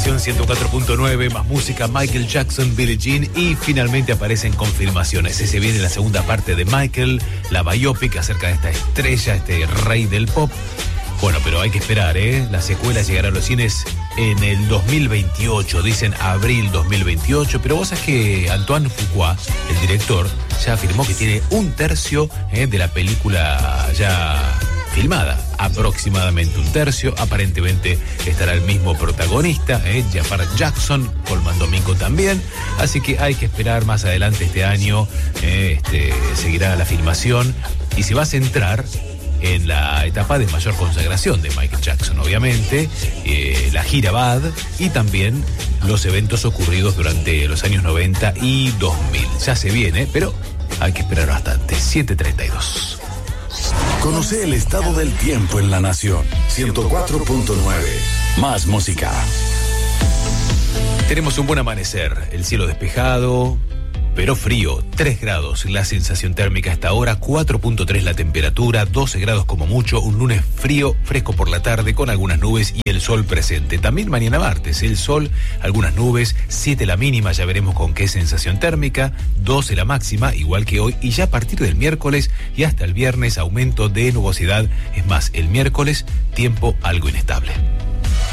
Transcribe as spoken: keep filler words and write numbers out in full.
estación ciento cuatro punto nueve, más música, Michael Jackson, Billie Jean, y finalmente aparecen confirmaciones. Ese viene la segunda parte de Michael, la biopic acerca de esta estrella, este rey del pop. Bueno, pero hay que esperar, ¿eh? La secuela llegará a los cines en el dos mil veintiocho, dicen abril dos mil veintiocho, pero vos sabés que Antoine Fuqua, el director, ya afirmó que tiene un tercio ¿eh? de la película ya filmada, aproximadamente un tercio. Aparentemente estará el mismo protagonista, ¿eh? Jafar Jackson, Colman Domingo también, así que hay que esperar más adelante este año, ¿eh? este, seguirá la filmación y se va a centrar en la etapa de mayor consagración de Michael Jackson, obviamente, eh, la gira Bad y también los eventos ocurridos durante los años noventa y dos mil. Ya se viene, pero hay que esperar bastante. siete treinta y dos. Conoce el estado del tiempo en la nación. ciento cuatro punto nueve. Más música. Tenemos un buen amanecer, el cielo despejado, pero frío, tres grados la sensación térmica hasta ahora, cuatro punto tres la temperatura, doce grados como mucho, un lunes frío, fresco por la tarde con algunas nubes y el sol presente. También mañana martes, el sol, algunas nubes, siete la mínima, ya veremos con qué sensación térmica, doce la máxima, igual que hoy, y ya a partir del miércoles y hasta el viernes aumento de nubosidad, es más, el miércoles tiempo algo inestable.